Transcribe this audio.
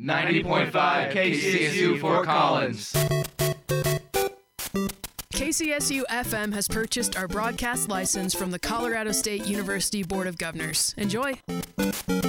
90.5 KCSU Fort Collins. KCSU FM has purchased our broadcast license from the Colorado State University Board of Governors. Enjoy!